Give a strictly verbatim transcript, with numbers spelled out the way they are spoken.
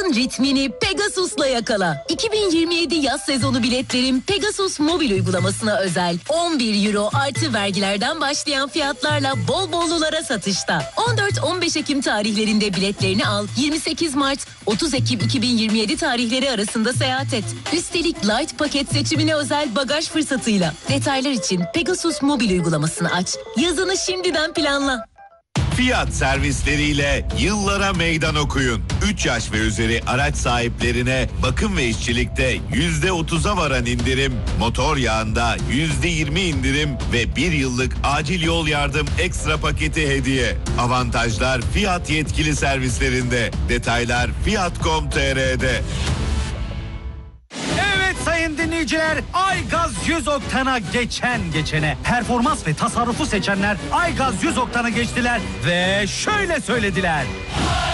Yazın ritmini Pegasus'la yakala. iki bin yirmi yedi yaz sezonu biletlerin Pegasus mobil uygulamasına özel on bir euro artı vergilerden başlayan fiyatlarla bol bollulara satışta. on dört on beş Ekim tarihlerinde biletlerini al. yirmi sekiz Mart otuz Ekim iki bin yirmi yedi tarihleri arasında seyahat et. Üstelik Light paket seçimine özel bagaj fırsatıyla. Detaylar için Pegasus mobil uygulamasını aç. Yazını şimdiden planla. Fiyat servisleriyle yıllara meydan okuyun. üç yaş ve üzeri araç sahiplerine bakım ve işçilikte yüzde otuza varan indirim, motor yağında yüzde yirmi indirim ve bir yıllık acil yol yardım ekstra paketi hediye. Avantajlar Fiyat yetkili servislerinde. Detaylar fiyat nokta com nokta tr'de. Sayın dinleyiciler, Aygaz yüz oktana geçen geçene performans ve tasarrufu seçenler Aygaz yüz oktana geçtiler ve şöyle söylediler.